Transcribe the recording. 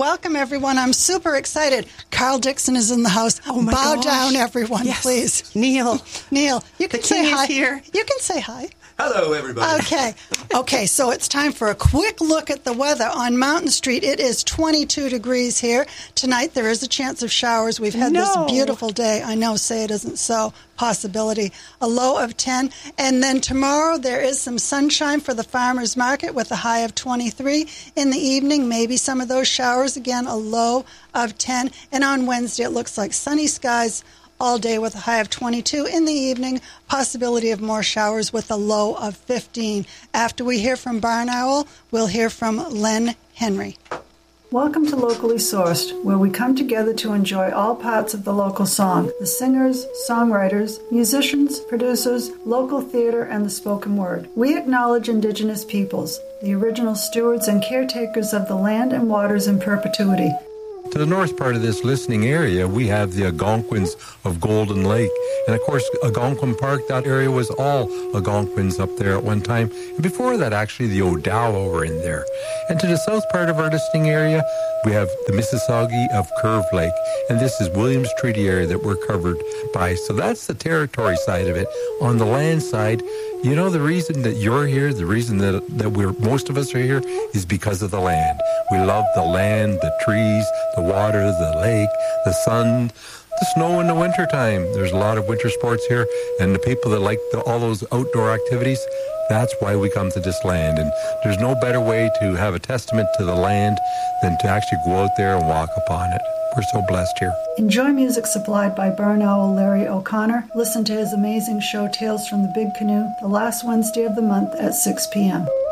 Welcome, everyone. I'm super excited. Carl Dixon is in the house. Oh, my Bow gosh. down, everyone, Yes. please. Neil, you can the say king hi. is here. You can say hi. Hello, everybody. Okay, so it's time for a quick look at the weather. On Mountain Street, it is 22 degrees here. Tonight, there is a chance of showers. We've had this beautiful day. I know, say it isn't so. Possibility. A low of 10. And then tomorrow, there is some sunshine for the farmers market with a high of 23. In the evening, maybe some of those showers. Again, a low of 10. And on Wednesday, it looks like sunny skies all day with a high of 22. In the evening, possibility of more showers with a low of 15. After we hear from Barn Owl, we'll hear from Len Henry. Welcome to Locally Sourced, where we come together to enjoy all parts of the local song, the singers, songwriters, musicians, producers, local theater, and the spoken word. We acknowledge Indigenous peoples, the original stewards and caretakers of the land and waters in perpetuity. To the north part of this listening area, we have the Algonquins of Golden Lake. And of course, Algonquin Park, that area was all Algonquins up there at one time. And before that, actually, the Odawa were in there. And to the south part of our listening area, we have the Mississauga of Curve Lake. And this is Williams Treaty area that we're covered by. So that's the territory side of it. On the land side, you know, the reason that you're here, the reason that most of us are here is because of the land. We love the land, the trees, the water, the lake, the sun, the snow in the wintertime. There's a lot of winter sports here, and the people that like all those outdoor activities, that's why we come to this land. And there's no better way to have a testament to the land than to actually go out there and walk upon it. We're so blessed here. Enjoy music supplied by Barn Owl Larry O'Connor. Listen to his amazing show, Tales from the Big Canoe, the last Wednesday of the month at 6 p.m.